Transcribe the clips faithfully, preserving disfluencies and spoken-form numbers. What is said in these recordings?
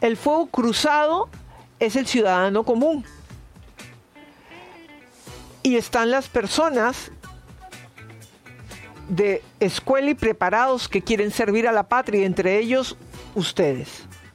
El fuego cruzado es el ciudadano común. Y están las personas de escuela y preparados que quieren servir a la patria, entre ellos ustedes.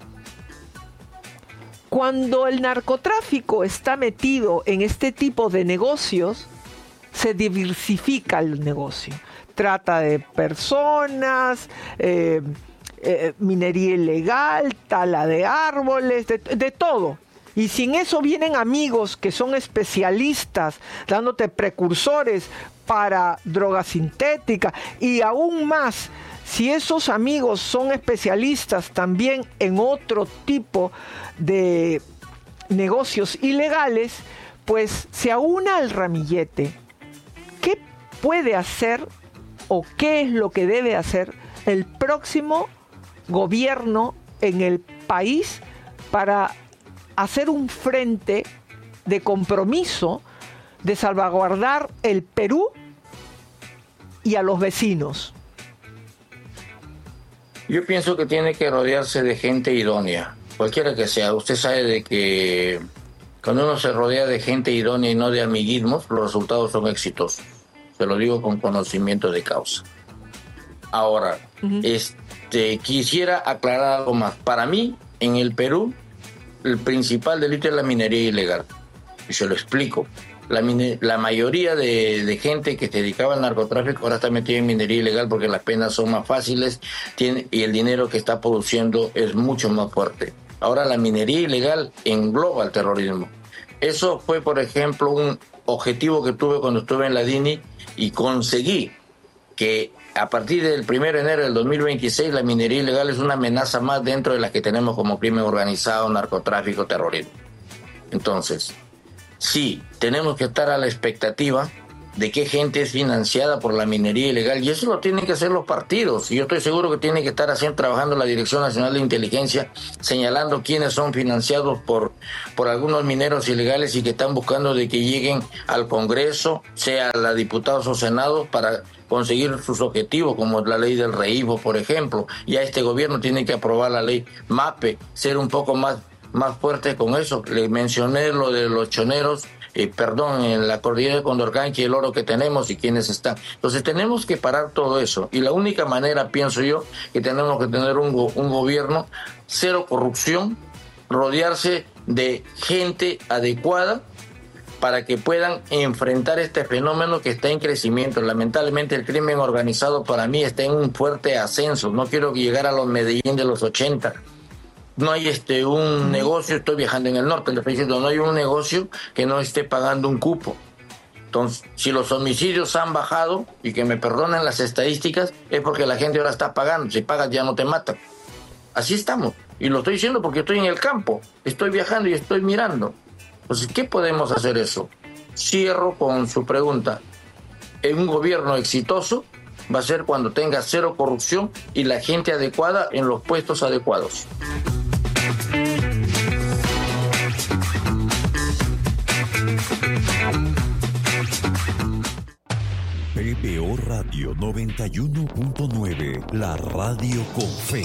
Cuando el narcotráfico está metido en este tipo de negocios, se diversifica el negocio. Trata de personas, eh, eh, minería ilegal, tala de árboles, de, de todo. Y si en eso vienen amigos que son especialistas, dándote precursores para drogas sintéticas, y aún más, si esos amigos son especialistas también en otro tipo de negocios ilegales, pues se aúna al ramillete. ¿Qué puede hacer o qué es lo que debe hacer el próximo gobierno en el país para hacer un frente de compromiso de salvaguardar el Perú y a los vecinos? Yo pienso que tiene que rodearse de gente idónea, cualquiera que sea. Usted sabe de que cuando uno se rodea de gente idónea y no de amiguismos, los resultados son exitosos. Se lo digo con conocimiento de causa. Ahora, uh-huh. este, quisiera aclarar algo más. Para mí, en el Perú, el principal delito es la minería ilegal. Y se lo explico. La, mine- la mayoría de, de gente que se dedicaba al narcotráfico ahora está metida en minería ilegal porque las penas son más fáciles tiene, y el dinero que está produciendo es mucho más fuerte. Ahora la minería ilegal engloba el terrorismo. Eso fue, por ejemplo, un objetivo que tuve cuando estuve en la D I N I y conseguí que a partir del primero de enero del dos mil veintiséis la minería ilegal es una amenaza más dentro de las que tenemos como crimen organizado, narcotráfico, terrorismo. Entonces, sí, tenemos que estar a la expectativa de qué gente es financiada por la minería ilegal, y eso lo tienen que hacer los partidos, y yo estoy seguro que tiene que estar haciendo, trabajando la Dirección Nacional de Inteligencia, señalando quiénes son financiados por, por algunos mineros ilegales y que están buscando de que lleguen al Congreso, sea a diputados o senados, para conseguir sus objetivos, como la ley del reíbo, por ejemplo. Ya este gobierno tiene que aprobar la ley MAPE, ser un poco más, más fuerte con eso. Le mencioné lo de los choneros, Eh, perdón, en la cordillera de Condorcanqui, el oro que tenemos y quiénes están. Entonces tenemos que parar todo eso, y la única manera, pienso yo, que tenemos que tener un, go- un gobierno cero corrupción, rodearse de gente adecuada para que puedan enfrentar este fenómeno que está en crecimiento. Lamentablemente el crimen organizado para mí está en un fuerte ascenso. No quiero llegar a los Medellín de los ochenta. No hay este un negocio, estoy viajando en el norte, le estoy diciendo, no hay un negocio que no esté pagando un cupo. Entonces, si los homicidios han bajado, y que me perdonen las estadísticas, es porque la gente ahora está pagando. Si pagas ya no te matan. Así estamos. Y lo estoy diciendo porque estoy en el campo, estoy viajando y estoy mirando. Entonces, ¿qué podemos hacer eso? Cierro con su pregunta. En un gobierno exitoso va a ser cuando tenga cero corrupción y la gente adecuada en los puestos adecuados. P P O Radio noventa y uno punto nueve, la radio con fe.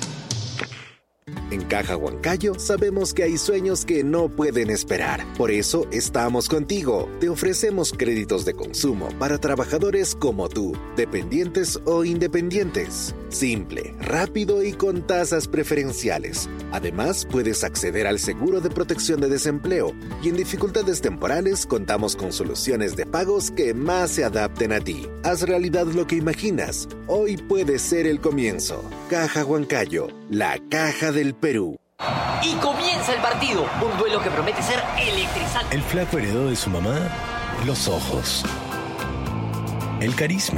En Caja Huancayo sabemos que hay sueños que no pueden esperar. Por eso estamos contigo. Te ofrecemos créditos de consumo para trabajadores como tú, dependientes o independientes. Simple, rápido y con tasas preferenciales. Además, puedes acceder al seguro de protección de desempleo, y en dificultades temporales contamos con soluciones de pagos que más se adapten a ti. Haz realidad lo que imaginas. Hoy puede ser el comienzo. Caja Huancayo, la caja del Perú. Y comienza el partido, un duelo que promete ser electrizante. El flaco heredó de su mamá los ojos, el carisma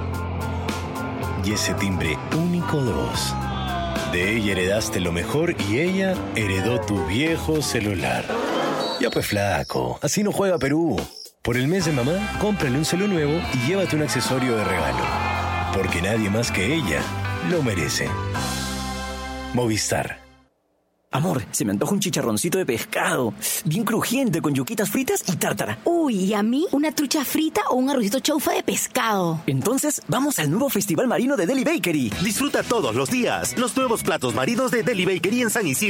y ese timbre único de voz. De ella heredaste lo mejor y ella heredó tu viejo celular. Ya pues, flaco, así no juega Perú. Por el mes de mamá, cómprale un celu nuevo y llévate un accesorio de regalo, porque nadie más que ella lo merece. Movistar. Amor, se me antoja un chicharroncito de pescado, bien crujiente, con yuquitas fritas y tártara. Uy, ¿y a mí? ¿Una trucha frita o un arrocito chaufa de pescado? Entonces, vamos al nuevo Festival Marino de Deli Bakery. Disfruta todos los días los nuevos platos marinos de Deli Bakery en San Isidro.